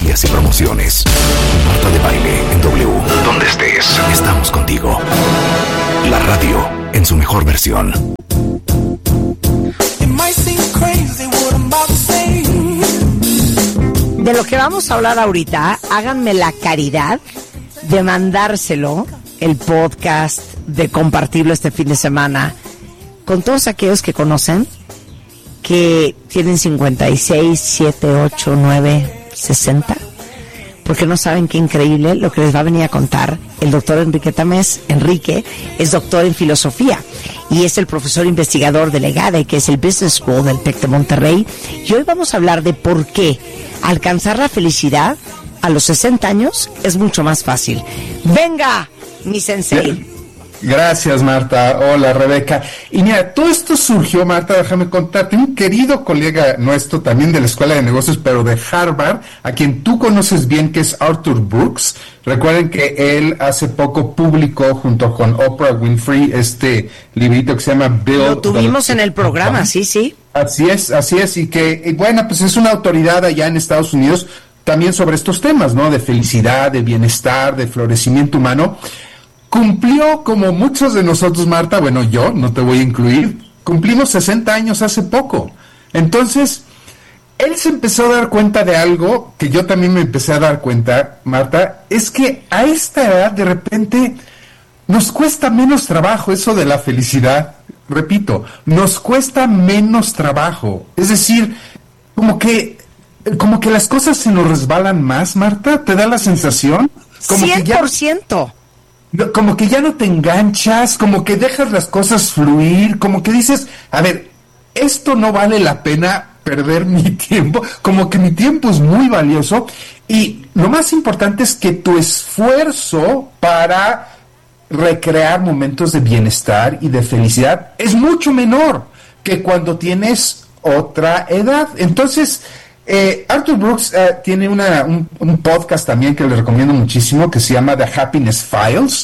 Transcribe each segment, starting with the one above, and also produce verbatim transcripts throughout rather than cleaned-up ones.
historias y promociones. Marta de Baile en W. Donde estés, estamos contigo. La radio en su mejor versión. De lo que vamos a hablar ahorita, háganme la caridad de mandárselo, el podcast, de compartirlo este fin de semana con todos aquellos que conocen que tienen cincuenta y seis, siete, ocho, nueve, sesenta, porque no saben qué increíble lo que les va a venir a contar el doctor Enrique Tamés. Enrique es doctor en filosofía y es el profesor investigador del EGADE, que es el Business School del TEC de Monterrey, y hoy vamos a hablar de por qué alcanzar la felicidad a los sesenta años es mucho más fácil. ¡Venga, mi sensei! Gracias, Marta. Hola, Rebeca. Y mira, todo esto surgió, Marta, déjame contarte, un querido colega nuestro, también de la Escuela de Negocios, pero de Harvard, a quien tú conoces bien, que es Arthur Brooks. Recuerden que él hace poco publicó, junto con Oprah Winfrey, este librito que se llama Build. Lo tuvimos en el programa, sí, sí. Así es, así es, y que, y bueno, pues es una autoridad allá en Estados Unidos, también sobre estos temas, ¿no? De felicidad, de bienestar, de florecimiento humano. Cumplió, como muchos de nosotros, Marta, bueno, yo no te voy a incluir, cumplimos sesenta años hace poco. Entonces, él se empezó a dar cuenta de algo que yo también me empecé a dar cuenta, Marta, es que a esta edad, de repente, nos cuesta menos trabajo eso de la felicidad. Repito, nos cuesta menos trabajo. Es decir, como que, como que las cosas se nos resbalan más, Marta, ¿te da la sensación? Como cien por ciento. Que ya... Como que ya no te enganchas, como que dejas las cosas fluir, como que dices, a ver, esto no vale la pena perder mi tiempo, como que mi tiempo es muy valioso, y lo más importante es que tu esfuerzo para recrear momentos de bienestar y de felicidad es mucho menor que cuando tienes otra edad. Entonces, Eh, Arthur Brooks eh, tiene una, un, un podcast también que le recomiendo muchísimo, que se llama The Happiness Files,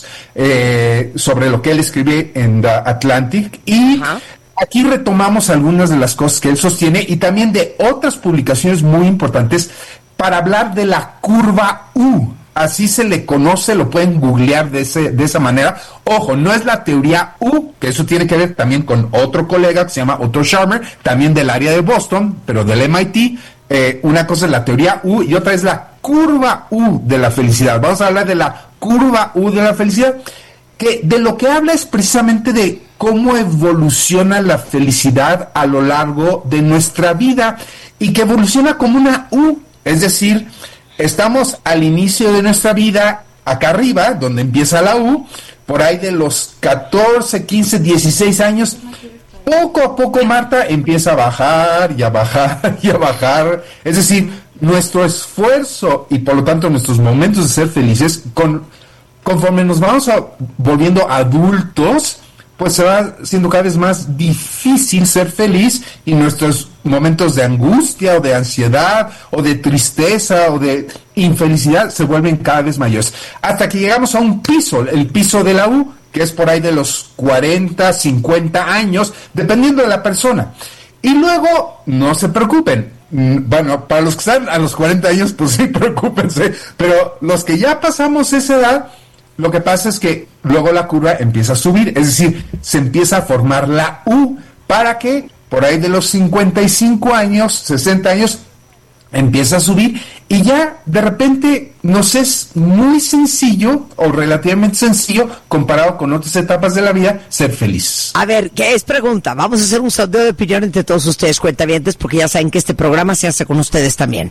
eh, sobre lo que él escribe en The Atlantic, y uh-huh. Aquí retomamos algunas de las cosas que él sostiene y también de otras publicaciones muy importantes para hablar de la curva U. Así se le conoce, lo pueden googlear de, ese, de esa manera. Ojo, no es la teoría U, que eso tiene que ver también con otro colega que se llama Otto Scharmer, también del área de Boston, pero del M I T. Eh, una cosa es la teoría U y otra es la curva U de la felicidad. Vamos a hablar de la curva U de la felicidad, que de lo que habla es precisamente de cómo evoluciona la felicidad a lo largo de nuestra vida y que evoluciona como una U, es decir, estamos al inicio de nuestra vida, acá arriba, donde empieza la U, por ahí de los catorce, quince, dieciséis años, poco a poco, Marta, empieza a bajar y a bajar y a bajar. Es decir, nuestro esfuerzo y por lo tanto nuestros momentos de ser felices, con, conforme nos vamos a, volviendo adultos, pues se va siendo cada vez más difícil ser feliz y nuestros momentos de angustia o de ansiedad o de tristeza o de infelicidad se vuelven cada vez mayores. Hasta que llegamos a un piso, el piso de la U, que es por ahí de los cuarenta, cincuenta años, dependiendo de la persona. Y luego, no se preocupen, bueno, para los que están a los cuarenta años, pues sí, preocúpense, pero los que ya pasamos esa edad, lo que pasa es que luego la curva empieza a subir, es decir, se empieza a formar la U, para que por ahí de los cincuenta y cinco años, sesenta años, empieza a subir y ya de repente nos es muy sencillo o relativamente sencillo comparado con otras etapas de la vida ser feliz. A ver, ¿qué es pregunta? Vamos a hacer un sondeo de opinión entre todos ustedes, cuentavientes, porque ya saben que este programa se hace con ustedes también.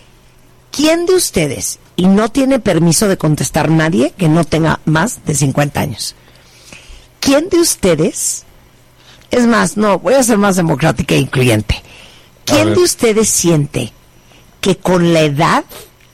¿Quién de ustedes, y no tiene permiso de contestar nadie que no tenga más de cincuenta años, quién de ustedes, es más, no, voy a ser más democrática e incluyente, quién de ustedes siente que con la edad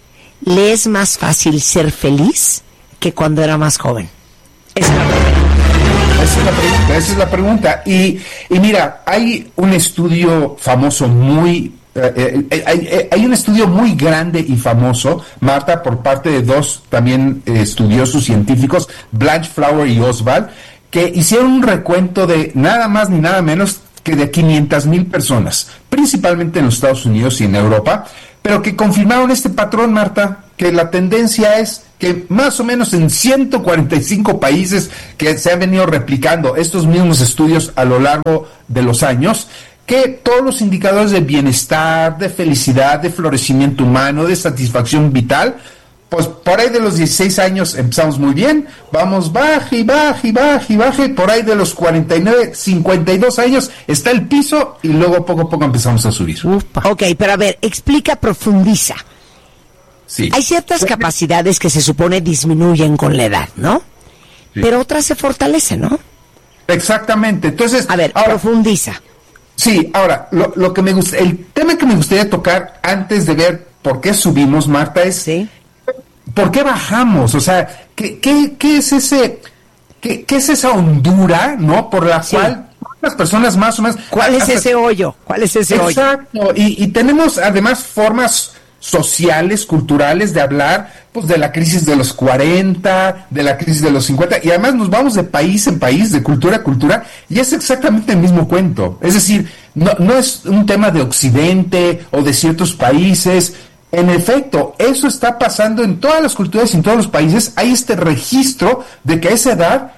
le es más fácil ser feliz que cuando era más joven? Esa es la pregunta. Esa es la pregunta, esa es la pregunta. Y, y mira, hay un estudio famoso muy... Eh, eh, hay, hay un estudio muy grande y famoso, Marta, por parte de dos también eh, estudiosos científicos, Blanche Flower y Oswald, que hicieron un recuento de nada más ni nada menos que de quinientas mil personas, principalmente en los Estados Unidos y en Europa, pero que confirmaron este patrón, Marta, que la tendencia es que más o menos en ciento cuarenta y cinco países que se han venido replicando estos mismos estudios a lo largo de los años, que todos los indicadores de bienestar, de felicidad, de florecimiento humano, de satisfacción vital, pues por ahí de los dieciséis años empezamos muy bien, vamos baje y baje y baje y baje, por ahí de los cuarenta y nueve, cincuenta y dos años está el piso y luego poco a poco empezamos a subir. Upa. Ok, pero a ver, explica, profundiza. Sí. Hay ciertas capacidades que se supone disminuyen con la edad, ¿no? Sí. Pero otras se fortalecen, ¿no? Exactamente, entonces... A ver, ahora, profundiza. Sí, ahora, lo, lo que me gusta, el tema que me gustaría tocar antes de ver por qué subimos, Marta, es... ¿Sí? ¿Por qué bajamos? O sea, ¿qué, qué, qué es ese, qué, qué es esa hondura, ¿no? Por la sí. cual las personas más o menos... ¿Cuál es hasta, ese hoyo? ¿Cuál es ese exacto, hoyo? Exacto, y, y tenemos además formas sociales, culturales de hablar, pues de la crisis de los cuarenta, de la crisis de los cincuenta, y además nos vamos de país en país, de cultura a cultura, y es exactamente el mismo cuento. Es decir, no, no es un tema de Occidente o de ciertos países. En efecto, eso está pasando en todas las culturas y en todos los países. Hay este registro de que a esa edad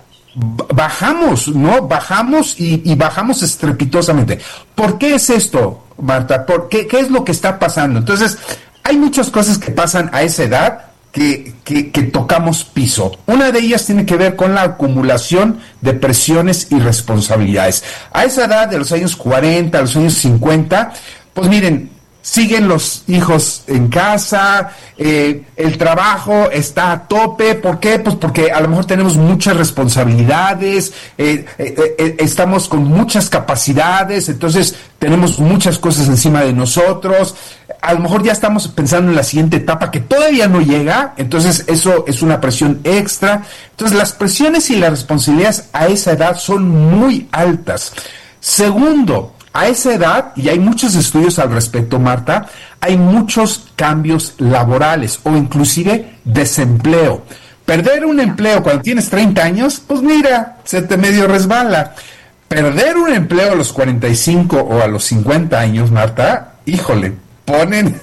bajamos, ¿no? Bajamos y, y bajamos estrepitosamente. ¿Por qué es esto, Marta? ¿Por qué, qué es lo que está pasando? Entonces, hay muchas cosas que pasan a esa edad que, que, que tocamos piso. Una de ellas tiene que ver con la acumulación de presiones y responsabilidades. A esa edad de los años cuarenta, a los años cincuenta, pues miren, siguen los hijos en casa, eh, el trabajo está a tope. ¿Por qué? Pues porque a lo mejor tenemos muchas responsabilidades, eh, eh, eh, estamos con muchas capacidades, entonces tenemos muchas cosas encima de nosotros. A lo mejor ya estamos pensando en la siguiente etapa que todavía no llega, entonces eso es una presión extra. Entonces las presiones y las responsabilidades a esa edad son muy altas. Segundo, a esa edad, y hay muchos estudios al respecto, Marta, hay muchos cambios laborales o inclusive desempleo. Perder un empleo cuando tienes treinta años, pues mira, se te medio resbala. Perder un empleo a los cuarenta y cinco o a los cincuenta años, Marta, híjole, ponen,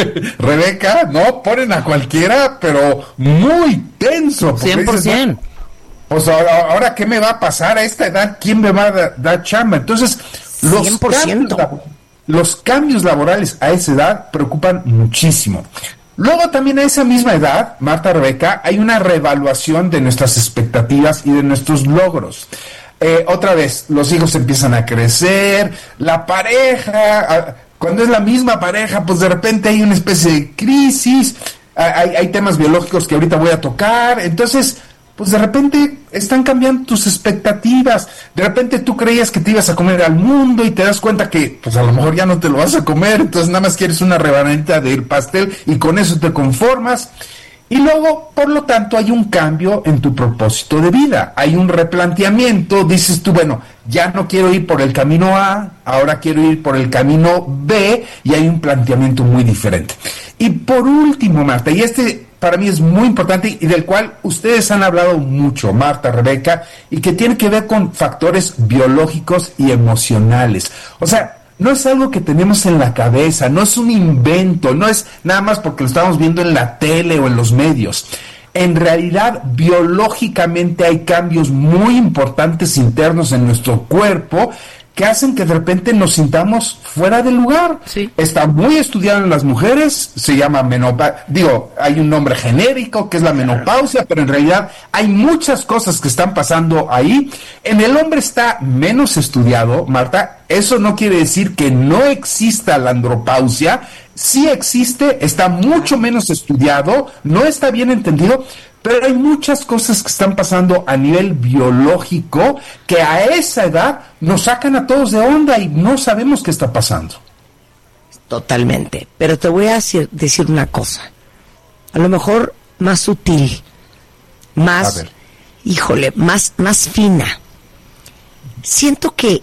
Rebeca, no, ponen a cualquiera, pero muy tenso. cien por ciento. Dices, pues ahora, ahora, ¿qué me va a pasar a esta edad? ¿Quién me va a dar, dar chamba? Entonces, los cien por ciento. cambios, los cambios laborales a esa edad preocupan muchísimo. Luego también a esa misma edad, Marta, Rebeca, hay una reevaluación de nuestras expectativas y de nuestros logros. Eh, otra vez, los hijos empiezan a crecer, la pareja, cuando es la misma pareja, pues de repente hay una especie de crisis, hay, hay temas biológicos que ahorita voy a tocar, entonces... pues de repente están cambiando tus expectativas. De repente tú creías que te ibas a comer al mundo y te das cuenta que pues a lo mejor ya no te lo vas a comer, entonces nada más quieres una rebanadita del pastel y con eso te conformas. Y luego, por lo tanto, hay un cambio en tu propósito de vida, hay un replanteamiento, dices tú, bueno, ya no quiero ir por el camino A, ahora quiero ir por el camino B, y hay un planteamiento muy diferente. Y por último, Marta, y este para mí es muy importante y del cual ustedes han hablado mucho, Marta, Rebeca, y que tiene que ver con factores biológicos y emocionales. O sea, no es algo que tenemos en la cabeza, no es un invento, no es nada más porque lo estamos viendo en la tele o en los medios. En realidad, biológicamente hay cambios muy importantes internos en nuestro cuerpo que hacen que de repente nos sintamos fuera de lugar. Sí. Está muy estudiado en las mujeres, se llama menopausia, digo, hay un nombre genérico que es la menopausia, pero en realidad hay muchas cosas que están pasando ahí. En el hombre está menos estudiado, Marta, eso no quiere decir que no exista la andropausia, sí existe, está mucho menos estudiado, no está bien entendido, pero hay muchas cosas que están pasando a nivel biológico que a esa edad nos sacan a todos de onda y no sabemos qué está pasando. Totalmente. Pero te voy a decir, decir una cosa. A lo mejor más sutil, más, híjole, más, más fina. Siento que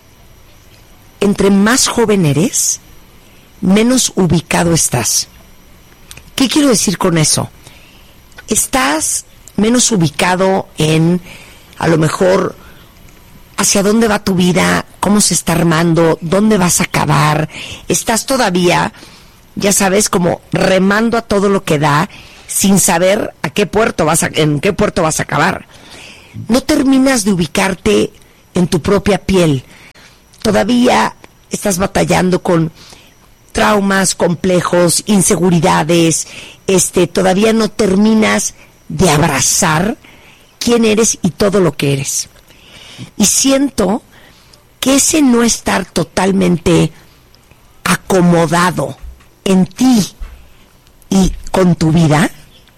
entre más joven eres, menos ubicado estás. ¿Qué quiero decir con eso? Estás menos ubicado en, a lo mejor, hacia dónde va tu vida, cómo se está armando, dónde vas a acabar. Estás todavía ya sabes, como remando a todo lo que da, sin saber a qué puerto vas a, en qué puerto vas a acabar. No terminas de ubicarte en tu propia piel. Todavía estás batallando con traumas complejos, inseguridades, este, todavía no terminas de abrazar quién eres y todo lo que eres. Y siento que ese no estar totalmente acomodado en ti y con tu vida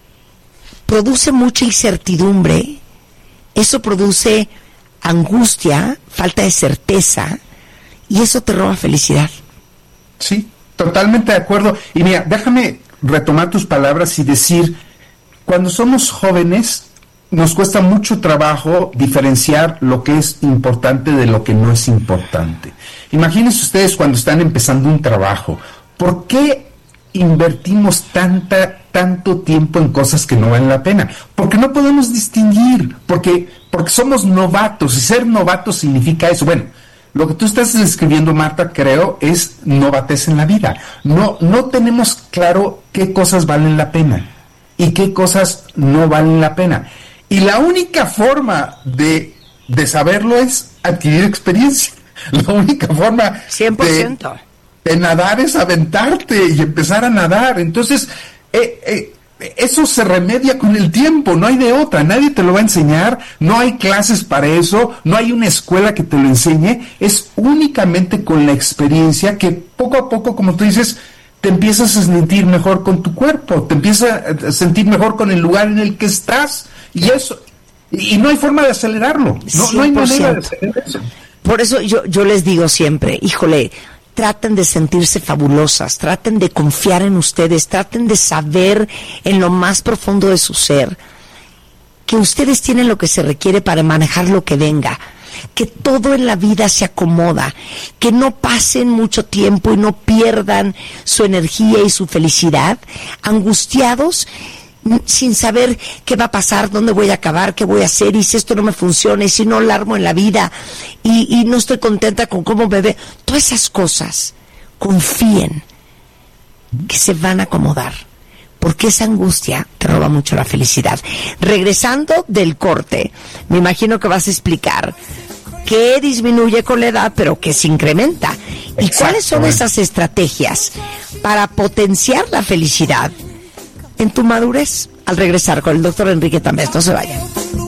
produce mucha incertidumbre, eso produce angustia, falta de certeza, y eso te roba felicidad. Sí, totalmente de acuerdo. Y mira, déjame retomar tus palabras y decir, cuando somos jóvenes nos cuesta mucho trabajo diferenciar lo que es importante de lo que no es importante. Imagínense ustedes cuando están empezando un trabajo, ¿por qué invertimos tanta, tanto tiempo en cosas que no valen la pena? Porque no podemos distinguir, porque, porque somos novatos, y ser novato significa eso. Bueno, lo que tú estás describiendo, Marta, creo, es novatez en la vida. No, no tenemos claro qué cosas valen la pena y qué cosas no valen la pena. Y la única forma de, de saberlo es adquirir experiencia. La única forma cien por ciento. De, de nadar es aventarte y empezar a nadar. Entonces, eh, eh, eso se remedia con el tiempo, no hay de otra. Nadie te lo va a enseñar, no hay clases para eso, no hay una escuela que te lo enseñe. Es únicamente con la experiencia que poco a poco, como tú dices, te empiezas a sentir mejor con tu cuerpo, te empiezas a sentir mejor con el lugar en el que estás. Y eso, y no hay forma de acelerarlo, no, no hay manera de acelerar eso. Por eso yo, yo les digo siempre, híjole, traten de sentirse fabulosas, traten de confiar en ustedes, traten de saber en lo más profundo de su ser que ustedes tienen lo que se requiere para manejar lo que venga, que todo en la vida se acomoda, que no pasen mucho tiempo y no pierdan su energía y su felicidad angustiados, sin saber qué va a pasar, dónde voy a acabar, qué voy a hacer, y si esto no me funciona, y si no la armo en la vida, y, y no estoy contenta con cómo me ve. Todas esas cosas, confíen que se van a acomodar, porque esa angustia te roba mucho la felicidad. Regresando del corte, me imagino que vas a explicar qué disminuye con la edad, pero qué se incrementa. ¿Y cuáles son esas estrategias para potenciar la felicidad en tu madurez? Al regresar con el doctor Enrique Tamés, no se vayan.